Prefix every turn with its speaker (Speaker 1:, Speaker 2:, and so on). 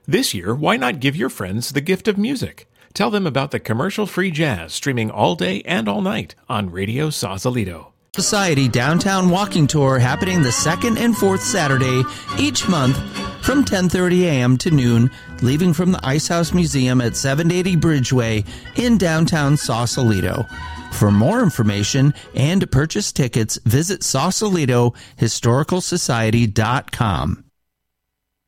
Speaker 1: This year, why not give your friends the gift of music? Tell them about the commercial-free jazz streaming all day and all night on Radio Sausalito.
Speaker 2: Society Downtown Walking Tour happening the 2nd and 4th Saturday each month from 10:30 a.m. to noon, leaving from the Ice House Museum at 780 Bridgeway in downtown Sausalito. For more information and to purchase tickets, visit SausalitoHistoricalSociety.com.